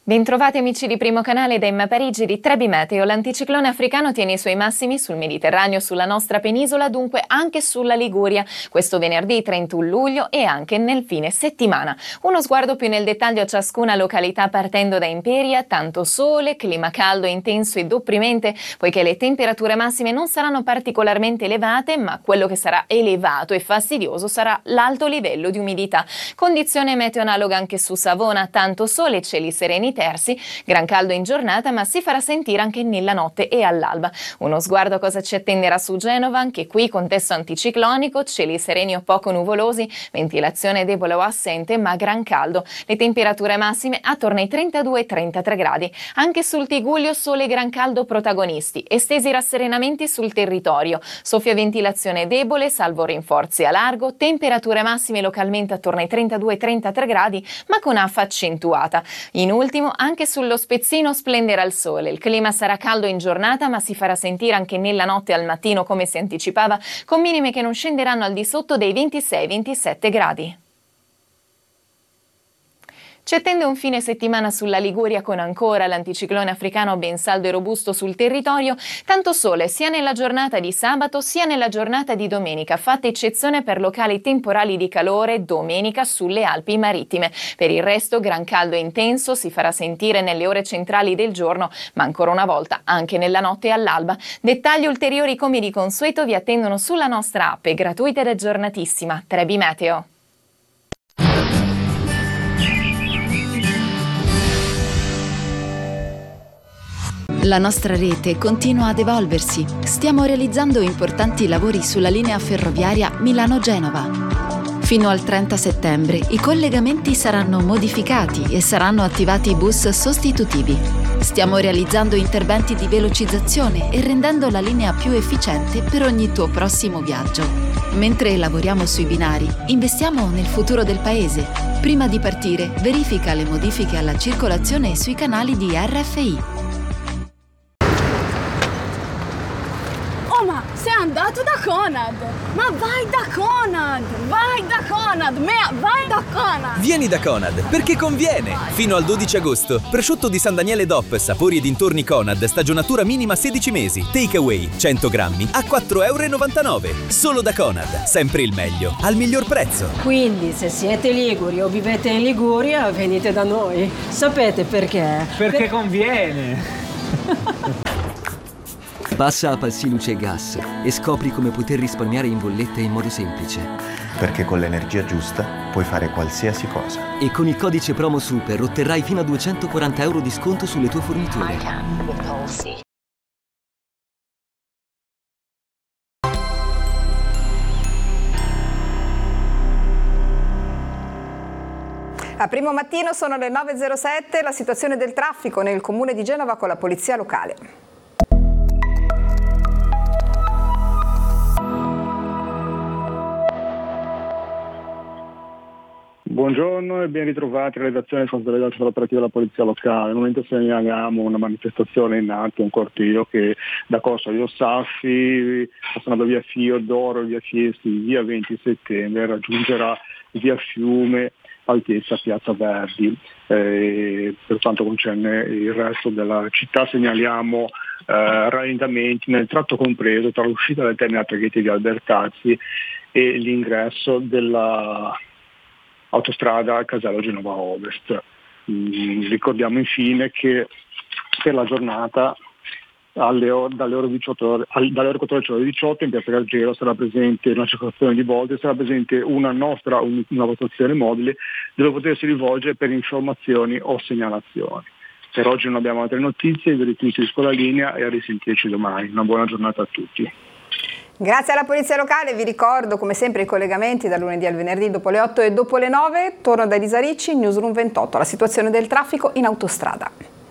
Bentrovati amici di Primo Canale da Emma Parigi di Trebi Meteo. L'anticiclone africano tiene i suoi massimi sul Mediterraneo, sulla nostra penisola, dunque anche sulla Liguria, questo venerdì 31 luglio e anche nel fine settimana. Uno sguardo più nel dettaglio a ciascuna località partendo da Imperia, tanto sole, clima caldo, intenso ed opprimente, poiché le temperature massime non saranno particolarmente elevate, ma quello che sarà elevato e fastidioso sarà l'alto livello di umidità. Condizione meteo analoga anche su Savona, tanto sole e cieli sereni terzi, gran caldo in giornata ma si farà sentire anche nella notte e all'alba. Uno sguardo a cosa ci attenderà su Genova, anche qui contesto anticiclonico, cieli sereni o poco nuvolosi, ventilazione debole o assente ma gran caldo. Le temperature massime attorno ai 32-33 gradi. Anche sul Tigullio sole e gran caldo protagonisti, estesi rasserenamenti sul territorio, soffia ventilazione debole salvo rinforzi a largo, temperature massime localmente attorno ai 32-33 gradi ma con affa accentuata. In ultimo anche sullo Spezzino splenderà il sole, il clima sarà caldo in giornata ma si farà sentire anche nella notte e al mattino come si anticipava, con minime che non scenderanno al di sotto dei 26-27 gradi. Ci attende un fine settimana sulla Liguria con ancora l'anticiclone africano ben saldo e robusto sul territorio, tanto sole sia nella giornata di sabato sia nella giornata di domenica, fatta eccezione per locali temporali di calore domenica sulle Alpi marittime. Per il resto gran caldo e intenso si farà sentire nelle ore centrali del giorno, ma ancora una volta anche nella notte e all'alba. Dettagli ulteriori come di consueto vi attendono sulla nostra app gratuita ed aggiornatissima Trebi Meteo. La nostra rete continua ad evolversi. Stiamo realizzando importanti lavori sulla linea ferroviaria Milano-Genova. Fino al 30 settembre i collegamenti saranno modificati e saranno attivati bus sostitutivi. Stiamo realizzando interventi di velocizzazione e rendendo la linea più efficiente per ogni tuo prossimo viaggio. Mentre lavoriamo sui binari, investiamo nel futuro del paese. Prima di partire, verifica le modifiche alla circolazione sui canali di RFI. Sei andato da Conad! Ma vai da Conad! Vai da Conad! Vai da Conad! Vieni da Conad, perché conviene! Fino al 12 agosto, prosciutto di San Daniele DOP, sapori e dintorni Conad, stagionatura minima 16 mesi, takeaway 100 grammi a 4,99 €. Solo da Conad, sempre il meglio, al miglior prezzo. Quindi, se siete liguri o vivete in Liguria, venite da noi. Sapete perché? Perché conviene! Passa a Palsi Luce e Gas e scopri come poter risparmiare in bolletta in modo semplice. Perché con l'energia giusta puoi fare qualsiasi cosa. E con il codice promo SUPER otterrai fino a 240 € di sconto sulle tue forniture. A Primo Mattino sono le 9.07, la situazione del traffico nel comune di Genova con la polizia locale. Buongiorno e ben ritrovati alla redazione dell'Organizzazione dell'operativa della Polizia Locale. Al momento segnaliamo una manifestazione in atto, un corteo che da Corso Rio Saffi, passando via Fiodoro, via Fieschi, via 20 settembre, raggiungerà via Fiume, altezza Piazza Verdi. Per quanto concerne il resto della città segnaliamo rallentamenti nel tratto compreso tra l'uscita del terminale traghetti di Albertazzi e l'ingresso della autostrada Casello Genova Ovest. Ricordiamo infine che per la giornata dalle ore 14 alle ore 18 in Piazza Gargero sarà presente una circolazione di volte, sarà presente una postazione mobile dove potersi rivolgere per informazioni o segnalazioni. Per oggi non abbiamo altre notizie, vi restituisco la linea e a risentirci domani. Una buona giornata a tutti. Grazie alla Polizia Locale, vi ricordo come sempre i collegamenti dal lunedì al venerdì dopo le 8 e dopo le 9. Torno da Elisa Ricci, Newsroom 28, la situazione del traffico in autostrada.